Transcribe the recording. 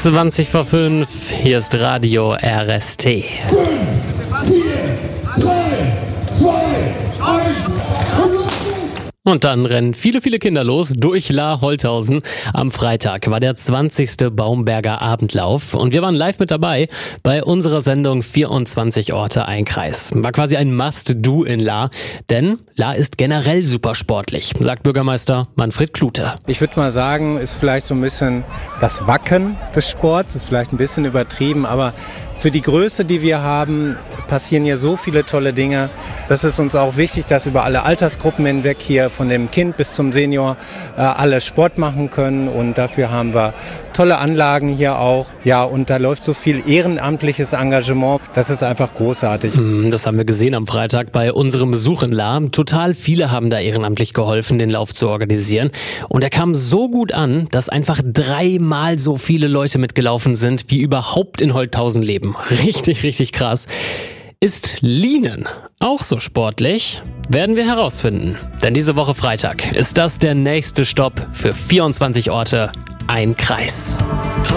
20 vor 5, hier ist Radio RST. 5, 4, 3, 2, 1. Und dann rennen viele Kinder los durch Lahr-Holthausen. Am Freitag war der 20. Baumberger Abendlauf und wir waren live mit dabei bei unserer Sendung 24 Orte, ein Kreis. War quasi ein Must-Do in Lahr, denn Lahr ist generell super sportlich, sagt Bürgermeister Manfred Klute. Ich würde mal sagen, ist vielleicht so ein bisschen das Wacken des Sports, ist vielleicht ein bisschen übertrieben, aber für die Größe, die wir haben, passieren hier so viele tolle Dinge. Das ist uns auch wichtig, dass über alle Altersgruppen hinweg hier von dem Kind bis zum Senior alle Sport machen können. Und dafür haben wir tolle Anlagen hier auch. Ja, und da läuft so viel ehrenamtliches Engagement. Das ist einfach großartig. Das haben wir gesehen am Freitag bei unserem Besuch in Lahr. Total viele haben da ehrenamtlich geholfen, den Lauf zu organisieren. Und er kam so gut an, dass einfach 3-mal so viele Leute mitgelaufen sind, wie überhaupt in Holthausen leben. Richtig krass. Ist Lienen auch so sportlich? Werden wir herausfinden. Denn diese Woche Freitag ist das der nächste Stopp für 24 Orte, ein Kreis.